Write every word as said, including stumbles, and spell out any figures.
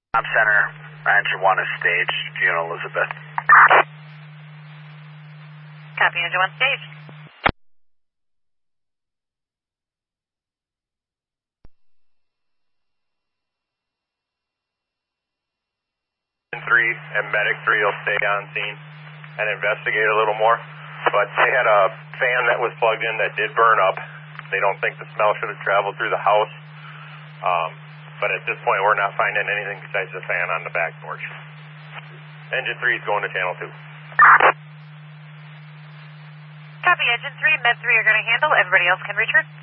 Top center, engine one is staged, Juno Elizabeth. Copy, engine one stage. Three and medic three will stay on scene and investigate a little more. But they had a fan that was plugged in that did burn up. They don't think the smell should have traveled through the house. Um, but at this point, we're not finding anything besides the fan on the back porch. Engine three is going to channel two. Copy, engine three, med three are going to handle. Everybody else can return.